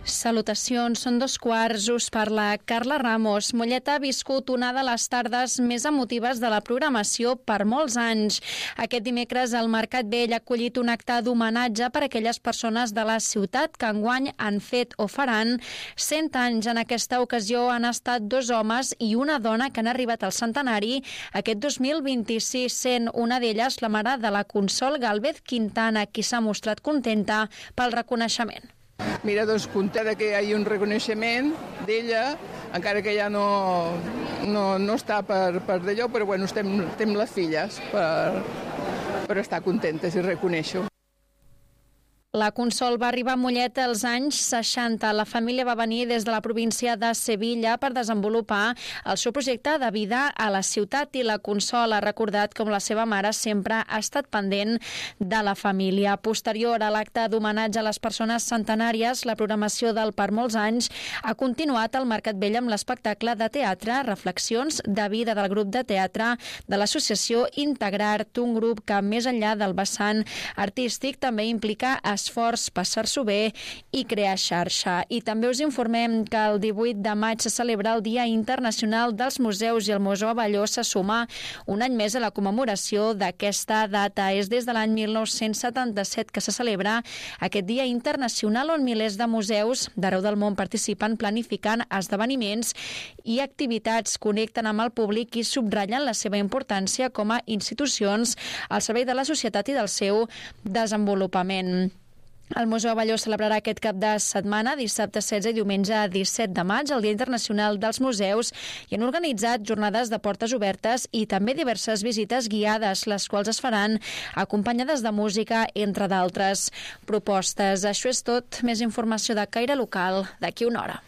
Salutacions, són 2:15, us parla Carla Ramos. Mollet ha viscut una de les tardes més emotives de la programació per molts anys. Aquest dimecres el Mercat Vell ha acollit un acte d'homenatge per a aquelles persones de la ciutat que enguany han fet o faran 100 anys. En aquesta ocasió han estat 2 homes i una dona que han arribat al centenari aquest 2026, sent una d'elles la mare de la Consol Gálvez Quintana, qui s'ha mostrat contenta pel reconeixement. Mira, doncs contenta que hi hagi un reconeixement d'ella, encara que ja no està per d'allò, però bueno, estem les filles per estar contentes i reconèixer-ho. La Consol va arribar a Mollet als anys 60. La família va venir des de la província de Sevilla per desenvolupar el seu projecte de vida a la ciutat, i la Consol ha recordat com la seva mare sempre ha estat pendent de la família. Posterior a l'acte d'homenatge a les persones centenàries, la programació del Per molts anys ha continuat al Mercat Vell amb l'espectacle de teatre Reflexions de vida del grup de teatre de l'associació Integrart, un grup que més enllà del vessant artístic també implica esforç, passar-s'ho bé i crear xarxa. I també us informem que el 18 de maig se celebra el Dia Internacional dels Museus i el Museu Abelló se suma un any més a la commemoració d'aquesta data. És des de l'any 1977 que se celebra aquest Dia Internacional, on milers de museus d'arreu del món participen planificant esdeveniments i activitats, connecten amb el públic i subratllen la seva importància com a institucions al servei de la societat i del seu desenvolupament. El Museu Abelló celebrarà aquest cap de setmana, dissabte 16 i diumenge 17 de maig, el Dia Internacional dels Museus, i han organitzat jornades de portes obertes i també diverses visites guiades, les quals es faran acompanyades de música, entre d'altres propostes. Això és tot. Més informació de caire local d'aquí una hora.